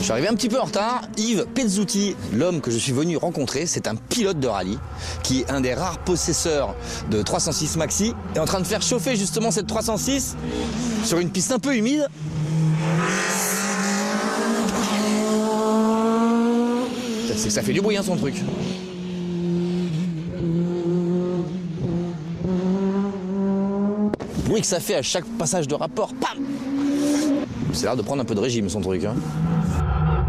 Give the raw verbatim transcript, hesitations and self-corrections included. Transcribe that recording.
Je suis arrivé un petit peu en retard. Yves Pezzuti, l'homme que je suis venu rencontrer, c'est un pilote de rallye qui est un des rares possesseurs de trois cent six Maxi, est en train de faire chauffer justement cette trois cent six sur une piste un peu humide. C'est que ça fait du bruit hein, son truc. Le bruit que ça fait à chaque passage de rapport, pam! C'est l'air de prendre un peu de régime son truc. Hein.